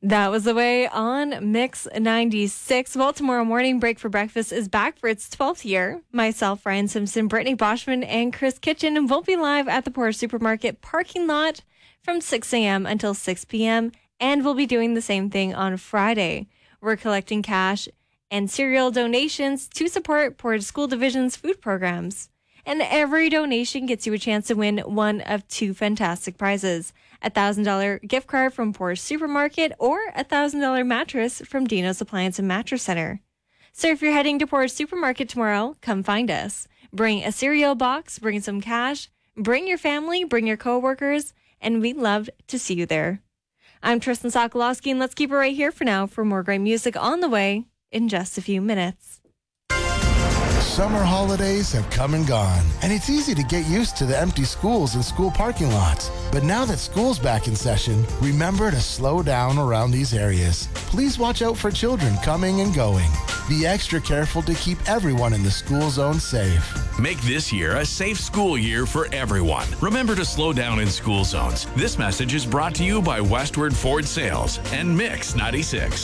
That was the way on Mix 96. Well, tomorrow morning, Break for Breakfast is back for its 12th year. Myself, Ryan Simpson, Brittany Boschman, and Chris Kitchen will be live at the Portage Supermarket parking lot from 6 a.m. until 6 p.m. And we'll be doing the same thing on Friday. We're collecting cash and cereal donations to support Portage School Division's food programs. And every donation gets you a chance to win one of two fantastic prizes. A $1,000 gift card from Portage Supermarket or a $1,000 mattress from Dino's Appliance and Mattress Center. So if you're heading to Portage Supermarket tomorrow, come find us. Bring a cereal box, bring some cash, bring your family, bring your coworkers, and we'd love to see you there. I'm Tristan Sokolowski, and let's keep it right here for now for more great music on the way in just a few minutes. Summer holidays have come and gone, and it's easy to get used to the empty schools and school parking lots. But now that school's back in session, remember to slow down around these areas. Please watch out for children coming and going. Be extra careful to keep everyone in the school zone safe. Make this year a safe school year for everyone. Remember to slow down in school zones. This message is brought to you by Westward Ford Sales and Mix 96.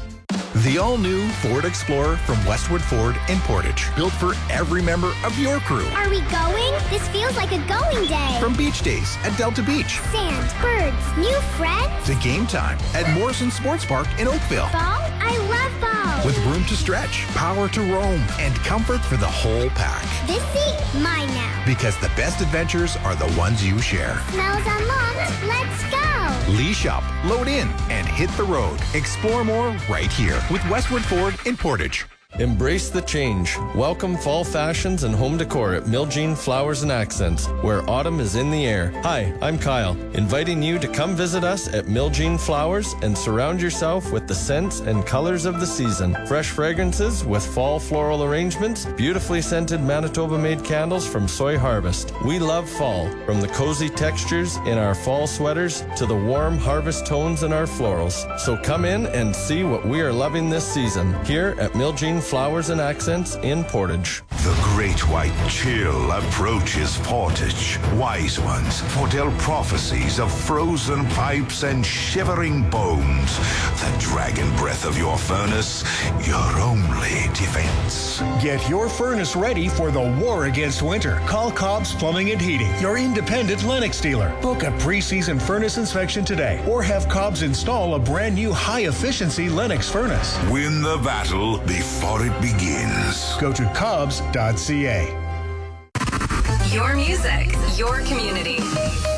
The all-new Ford Explorer from Westwood Ford in Portage. Built for every member of your crew. Are we going? This feels like a going day. From beach days at Delta Beach. Sand, birds, new friends. To game time at Morrison Sports Park in Oakville. Ball? I love ball. With room to stretch, power to roam, and comfort for the whole pack. This seat, mine now. Because the best adventures are the ones you share. Smells unlocked. Let's go. Leash up, load in, and hit the road. Explore more right here with Westwood Ford in Portage. Embrace the change. Welcome fall fashions and home decor at Miljean Flowers and Accents, where autumn is in the air. Hi, I'm Kyle, inviting you to come visit us at Miljean Flowers and surround yourself with the scents and colors of the season. Fresh fragrances with fall floral arrangements, beautifully scented Manitoba-made candles from Soy Harvest. We love fall, from the cozy textures in our fall sweaters to the warm harvest tones in our florals. So come in and see what we are loving this season here at Miljean Flowers and Accents in Portage. The great white chill approaches Portage. Wise ones foretell prophecies of frozen pipes and shivering bones. The dragon breath of your furnace, your only defense. Get your furnace ready for the war against winter. Call Cobb's Plumbing and Heating, your independent Lennox dealer. Book a pre-season furnace inspection today or have Cobb's install a brand new high-efficiency Lennox furnace. Win the battle before it begins. Go to Cobbs.ca. Your music, your community.